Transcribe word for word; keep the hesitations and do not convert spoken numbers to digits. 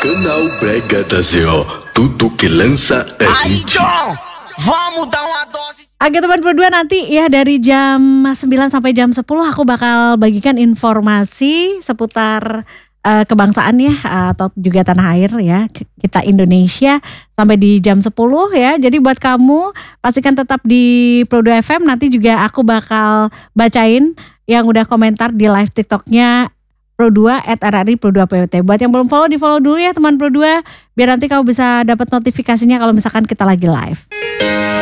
Canal Brega da Z O, tudo que lança é Aí, hit. John, vamos dar uma dose. Oke teman berdua, nanti ya dari jam sembilan sampai jam sepuluh aku bakal bagikan informasi seputar uh, kebangsaan ya, atau juga tanah air ya, kita Indonesia sampai di jam sepuluh ya. Jadi buat kamu pastikan tetap di Pro dua F M, nanti juga aku bakal bacain yang udah komentar di live TikToknya Pro dua at R R I Pro dua P W T. Buat yang belum follow, di follow dulu ya teman Pro dua, biar nanti kamu bisa dapat notifikasinya kalau misalkan kita lagi live.